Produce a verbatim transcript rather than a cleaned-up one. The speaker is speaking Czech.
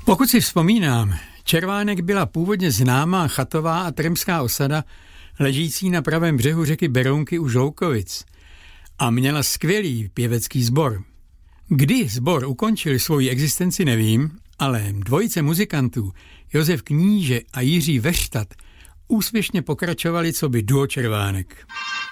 Pokud si vzpomínám, Červánek byla původně známá chatová a tremská osada, ležící na pravém břehu řeky Berounky u Žloukovic a měla skvělý pěvecký sbor. Kdy sbor ukončil svoji existenci, nevím, ale dvojice muzikantů Josef Kníže a Jiří Veřtat úspěšně pokračovali coby duo Červánek.